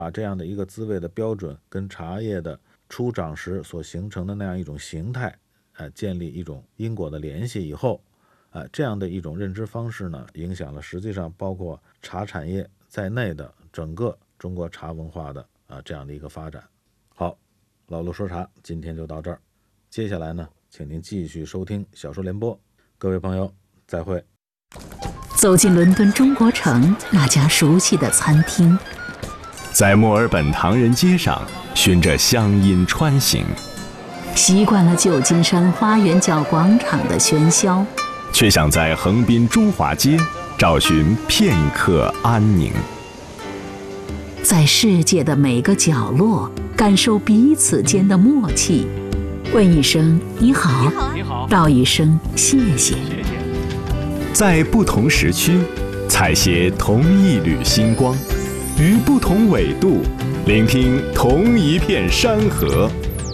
把这样的一个滋味的标准跟茶叶的初长时所形成的那样一种形态，建立一种因果的联系以后，这样的一种认知方式呢，影响了实际上包括茶产业在内的整个中国茶文化的这样的一个发展。好，老陆说茶今天就到这儿，接下来呢，请您继续收听小说联播，各位朋友再会。 走进伦敦中国城那家熟悉的餐厅， 在墨尔本唐人街上循着乡音穿行， 习惯了旧金山花园角广场的喧嚣， 却想在横滨中华街找寻片刻安宁。 在世界的每个角落感受彼此间的默契，问一声你好，道一声谢谢。 在不同时区采撷同一缕星光，于不同纬度聆听同一片山河。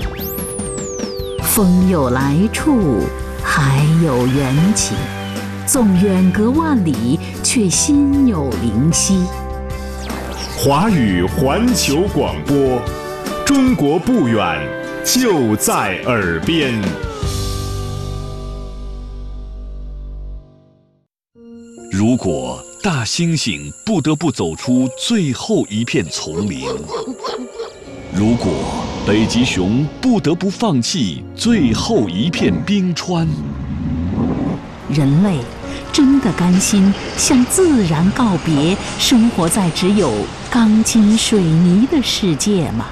风有来处，海有缘起，纵远隔万里，却心有灵犀。 华语环球广播，中国不远，就在耳边。 如果大猩猩不得不走出最后一片丛林，如果北极熊不得不放弃最后一片冰川， 人类真的甘心向自然告别，生活在只有钢筋水泥的世界吗？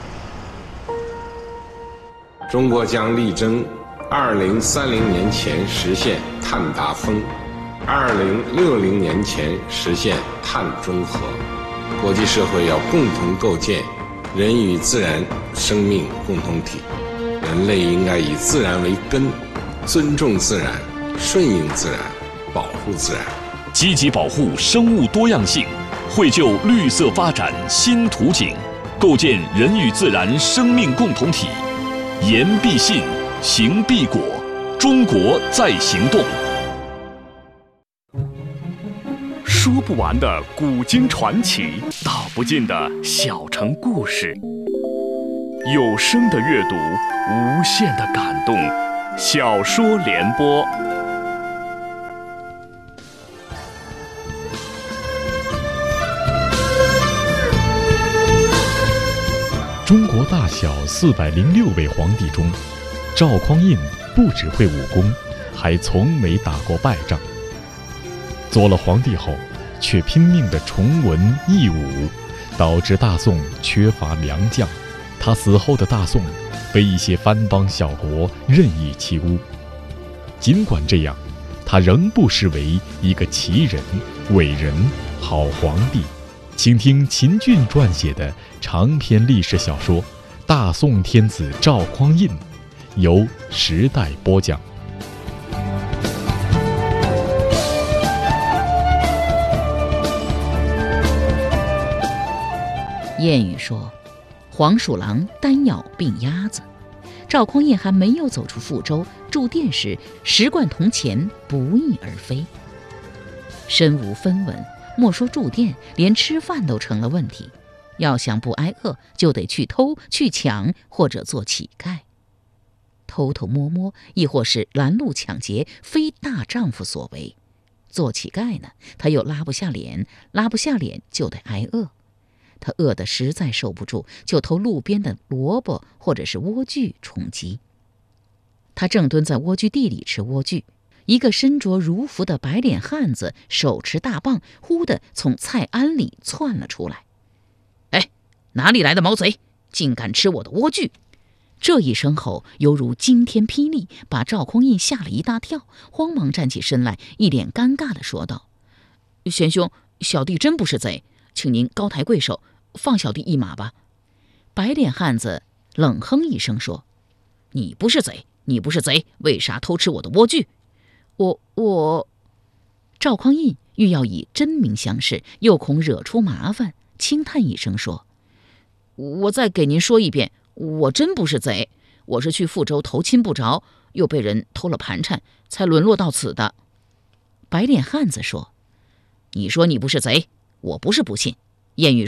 中国将力争2030年前实现碳达峰，2060年前实现碳中和。国际社会要共同构建人与自然生命共同体，人类应该以自然为根，尊重自然，顺应自然，保护自然， 积极保护生物多样性，绘就绿色发展新图景，构建人与自然生命共同体。言必信，行必果，中国在行动。说不完的古今传奇，道不尽的小城故事，有声的阅读，无限的感动。小说联播。 中国大小406位皇帝中，赵匡胤不只会武功，还从没打过败仗。做了皇帝后，却拼命地崇文抑武，导致大宋缺乏良将。他死后的大宋被一些藩邦小国任意欺侮。尽管这样，他仍不失为一个奇人、伟人、好皇帝。请听秦俊撰写的长篇历史小说《大宋天子赵匡胤》，由时代播讲。 谚语说，黄鼠狼单咬病鸭子。赵匡胤还没有走出富州住店时，10贯铜钱不翼而飞。身无分文，莫说住店，连吃饭都成了问题。要想不挨饿，就得去偷去抢，或者做乞丐。偷偷摸摸，亦或是拦路抢劫，非大丈夫所为。做乞丐呢，他又拉不下脸，拉不下脸就得挨饿。他饿得实在受不住，就偷路边的萝卜或者是莴苣充饥。他正蹲在莴苣地里吃莴苣，一个身着儒服的白脸汉子手持大棒，忽地从菜庵里窜了出来。哎，哪里来的毛贼，竟敢吃我的莴苣！这一声吼犹如惊天霹雳，把赵匡胤吓了一大跳，慌忙站起身来，一脸尴尬地说道：贤兄，小弟真不是贼，请您高抬贵手，放小弟一马吧。白脸汉子冷哼一声说：你不是贼，你不是贼，为啥偷吃我的莴苣？我……赵匡胤欲要以真名相示，又恐惹出麻烦，轻叹一声说：我再给您说一遍，我真不是贼，我是去富州投亲不着，又被人偷了盘缠，才沦落到此的。白脸汉子说：你说你不是贼，我不是不信。谚语说，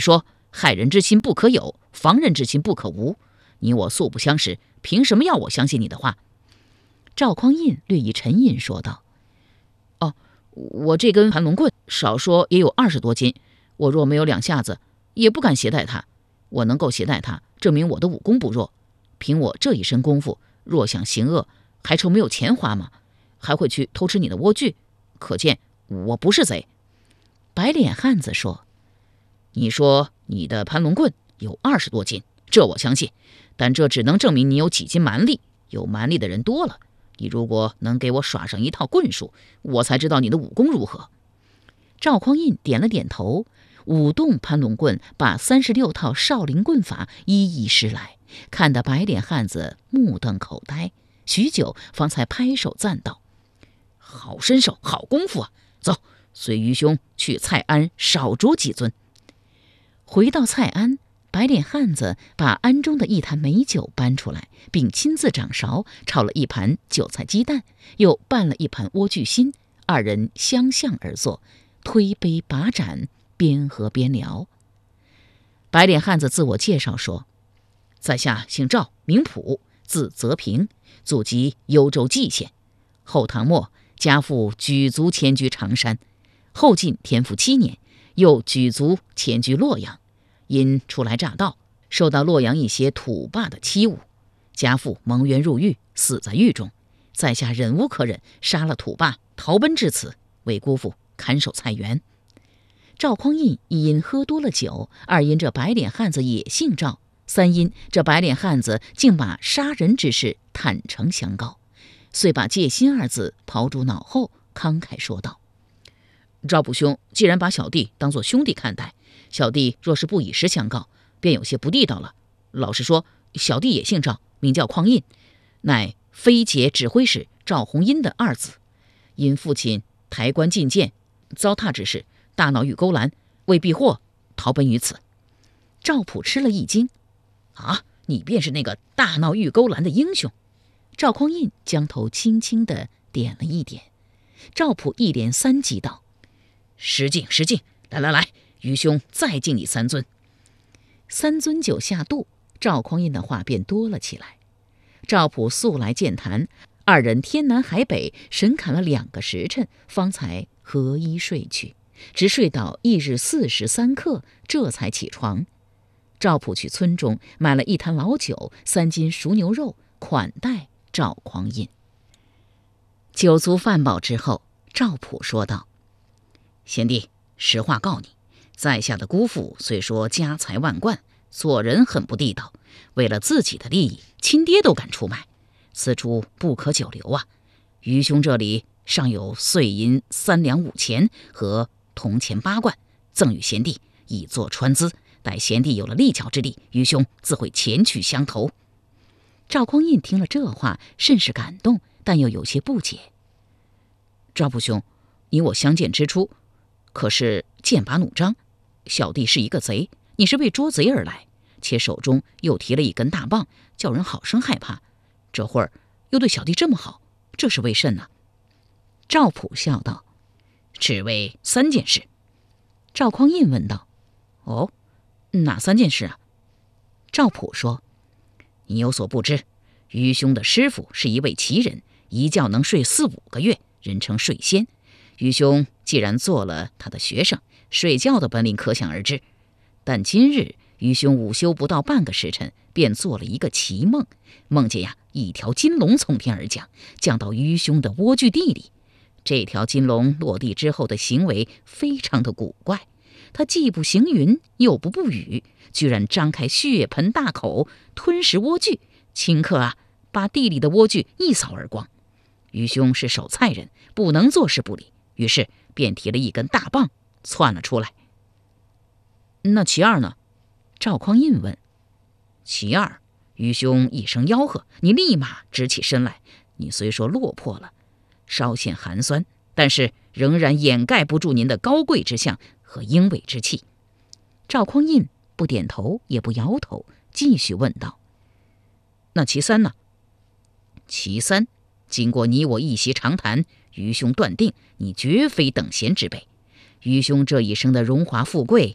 害人之心不可有，防人之心不可无。你我素不相识，凭什么要我相信你的话？”赵匡胤略一沉吟说道：“我这根盘龙棍少说也有20多斤，我若没有2下子，也不敢携带它。我能够携带它，证明我的武功不弱。凭我这一身功夫，若想行恶，还愁没有钱花吗？还会去偷吃你的莴苣？可见我不是贼。”白脸汉子说：“你说你的盘龙棍有20多斤，这我相信，但这只能证明你有几斤蛮力。有蛮力的人多了，你如果能给我耍上一套棍术，我才知道你的武功如何。”赵匡胤点了点头，舞动盘龙棍，把36套少林棍法一一施来，看得白脸汉子目瞪口呆，许久方才拍手赞道：“好身手，好功夫啊！走，随于兄去蔡安少酌几樽。”回到蔡安，白脸汉子把安中的一坛美酒搬出来，并亲自掌勺炒了一盘韭菜鸡蛋，又拌了一盘莴苣心，二人相向而坐，推杯把盏，边喝边聊。白脸汉子自我介绍说：“在下姓赵，名普，字泽平，祖籍幽州蓟县。后唐末家父举族迁居常山，后晋天复7年，又举族迁居洛阳。因初来乍到，受到洛阳一些土霸的欺侮，家父蒙冤入狱，死在狱中。在下忍无可忍，杀了土霸，逃奔至此，为姑父看守菜园。”赵匡胤一因喝多了酒，二因这白脸汉子也姓赵，三因这白脸汉子竟把杀人之事坦诚相告，遂把戒心2字抛诸脑后，慷慨说道：“赵普兄既然把小弟当作兄弟看待，小弟若是不以实相告，便有些不地道了。老实说，小弟也姓赵，名叫匡胤，乃飞节指挥使赵弘殷的2子。因父亲抬棺进谏，糟蹋之事，大闹玉勾栏，为避祸，逃奔于此。”赵普吃了一惊：“啊，你便是那个大闹玉勾栏的英雄？”赵匡胤将头轻轻地点了一点。赵普一连3击道：“失敬失敬，来，于兄再敬你3樽。”3樽酒下肚，赵匡胤的话便多了起来。赵普素来健谈，二人天南海北神侃了2个时辰，方才合衣睡去，直睡到翌日4时3刻，这才起床。赵普去村中买了一坛老酒，3斤熟牛肉，款待赵匡胤。酒足饭饱之后，赵普说道：“贤弟，实话告你，在下的姑父虽说家财万贯，做人很不地道，为了自己的利益，亲爹都敢出卖，此处不可久留啊！于兄这里尚有碎银3两5钱和铜钱8贯，赠与贤弟，以作川资。待贤弟有了力巧之力，于兄自会前去相投。”赵匡胤听了这话，甚是感动，但又有些不解：“赵普兄，你我相见之初，可是剑拔弩张，小弟是一个贼，你是为捉贼而来，且手中又提了一根大棒，叫人好生害怕。这会儿又对小弟这么好，这是为甚呢？”赵普笑道：“只为3件事。”赵匡胤问道：“哦，哪3件事啊？”赵普说：“你有所不知，于兄的师傅是一位奇人，一觉能睡4、5个月，人称睡仙。于兄既然做了他的学生，睡觉的本领可想而知。但今日于兄午休不到半个时辰，便做了一个奇梦，梦见一条金龙从天而降，降到于兄的莴苣地里。这条金龙落地之后的行为非常的古怪，它既不行云，又不布雨，居然张开血盆大口吞食莴苣，顷刻把地里的莴苣一扫而光。于兄是守菜人，不能坐视不理，于是便提了一根大棒窜了出来。那其2呢？赵匡胤问。其2，于兄一声吆喝，你立马直起身来。你虽说落魄了，稍显寒酸，但是仍然掩盖不住您的高贵之相和英伟之气。赵匡胤不点头也不摇头，继续问道：“那其3呢？”其3，经过你我一席长谈，于兄断定你绝非等闲之辈。于兄这一生的荣华富贵，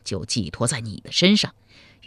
就寄托在你的身上，